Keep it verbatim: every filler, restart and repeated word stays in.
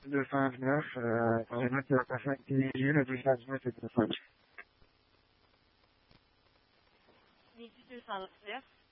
deux cent neuf, euh, pour les notes de la personne qui est le deux cent dix-neuf et deux cent dix. Midi deux cent neuf.